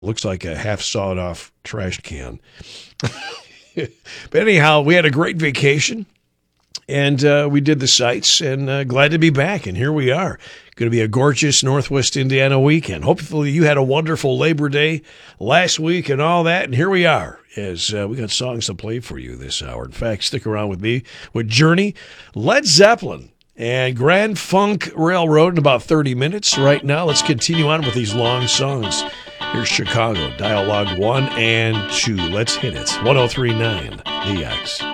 Looks like a half sawed off trash can. But anyhow, we had a great vacation. And we did the sights, and glad to be back. And here we are. Going to be a gorgeous Northwest Indiana weekend. Hopefully you had a wonderful Labor Day last week and all that. And here we are as we got songs to play for you this hour. In fact, stick around with me with Journey, Led Zeppelin, and Grand Funk Railroad in about 30 minutes. Right now, let's continue on with these long songs. Here's Chicago, Dialogue 1 and 2. Let's hit it. 103.9 The X.